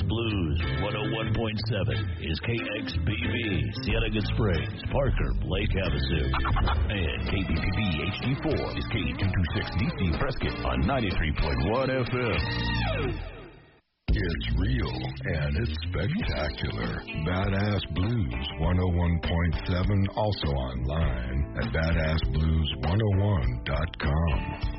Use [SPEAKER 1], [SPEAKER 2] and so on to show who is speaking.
[SPEAKER 1] Blues 101.7 is KXBB, Cienega Springs, Parker, Lake Havasu. And KBPB HD4 is K226DC Prescott on 93.1 FM.
[SPEAKER 2] It's real and it's spectacular. Badass Blues 101.7, also online at badassblues101.com.